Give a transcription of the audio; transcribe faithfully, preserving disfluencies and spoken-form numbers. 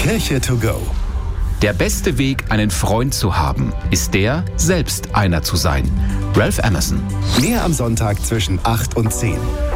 Kirche to go. Der beste Weg, einen Freund zu haben, ist der, selbst einer zu sein. Ralph Emerson. Mehr am Sonntag zwischen acht und zehn.